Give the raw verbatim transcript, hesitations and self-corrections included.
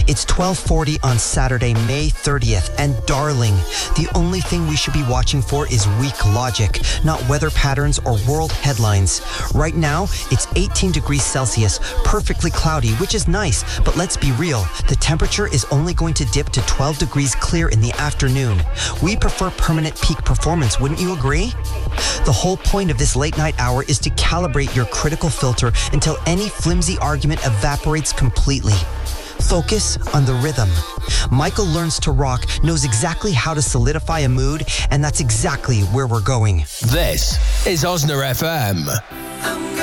It's twelve forty on Saturday, May thirtieth, and darling, the only thing we should be watching for is weak logic, not weather patterns or world headlines. Right now, it's eighteen degrees Celsius, perfectly cloudy, which is nice, but let's be real, the temperature is only going to dip to twelve degrees clear in the afternoon. We prefer permanent peak performance, wouldn't you agree? The whole point of this late night hour is to calibrate your critical filter until any flimsy argument evaporates completely. Focus on the rhythm. Michael Learns to Rock knows exactly how to solidify a mood, and that's exactly where we're going. This is Osna F M.